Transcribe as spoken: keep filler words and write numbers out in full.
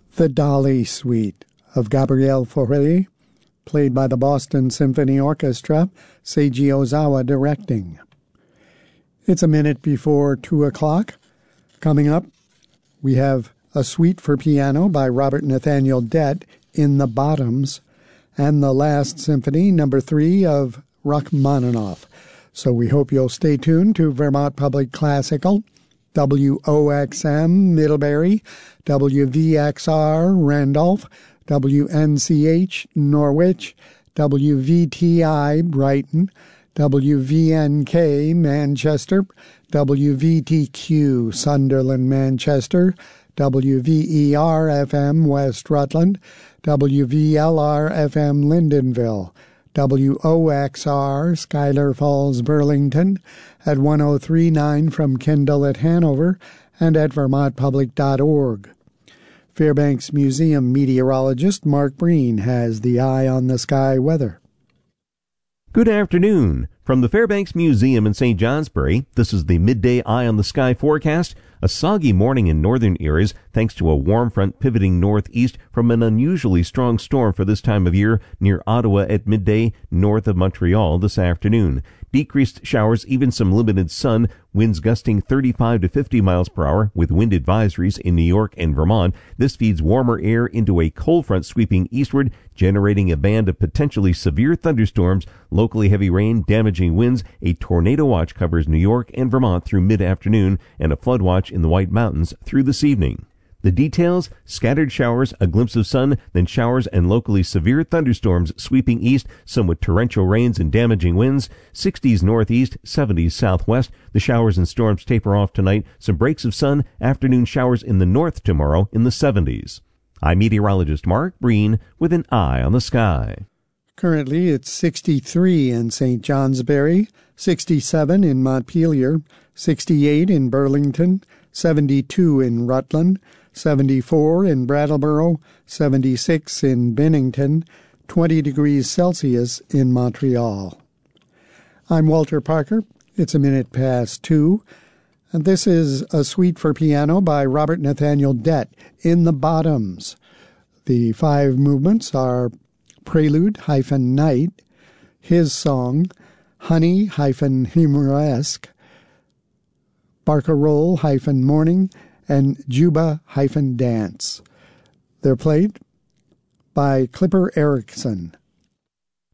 The Dolly Suite of Gabriel Fauré, played by the Boston Symphony Orchestra, Seiji Ozawa directing. It's a minute before two o'clock. Coming up, we have a suite for piano by Robert Nathaniel Dett in the Bottoms, and the Last Symphony, number three of Rachmaninoff. So we hope you'll stay tuned to Vermont Public Classical, W O X M Middlebury, W V X R Randolph, W N C H Norwich, W V T I Brighton, W V N K Manchester, W V T Q Sunderland Manchester, W V E R F M West Rutland, W V L R F M Lyndonville, W O X R Schuyler Falls Burlington, at one oh three point nine from Kendall at Hanover, and at vermont public dot org. Fairbanks Museum meteorologist Mark Breen has the Eye on the Sky weather. Good afternoon. From the Fairbanks Museum in Saint Johnsbury, this is the midday Eye on the Sky forecast. A soggy morning in northern areas thanks to a warm front pivoting northeast from an unusually strong storm for this time of year near Ottawa at midday north of Montreal this afternoon. Decreased showers, even some limited sun, winds gusting thirty-five to fifty miles per hour with wind advisories in New York and Vermont. This feeds warmer air into a cold front sweeping eastward, generating a band of potentially severe thunderstorms, locally heavy rain, damaging winds. A tornado watch covers New York and Vermont through mid-afternoon, and a flood watch in the White Mountains through this evening. The details: scattered showers, a glimpse of sun, then showers and locally severe thunderstorms sweeping east, some with torrential rains and damaging winds. sixties northeast, seventies southwest. The showers and storms taper off tonight. Some breaks of sun, afternoon showers in the north tomorrow in the seventies. I'm meteorologist Mark Breen with an Eye on the Sky. Currently, it's sixty-three in Saint Johnsbury, sixty-seven in Montpelier, sixty-eight in Burlington, seventy-two in Rutland, seventy-four in Brattleboro, seventy-six in Bennington, twenty degrees Celsius in Montreal. I'm Walter Parker. It's a minute past two, and this is a suite for piano by Robert Nathaniel Dett in the Bottoms. The five movements are Prelude-Night, His Song, Honey-Humoresque, Barcarolle-Morning, and Juba-Dance. They're played by Clipper Erickson.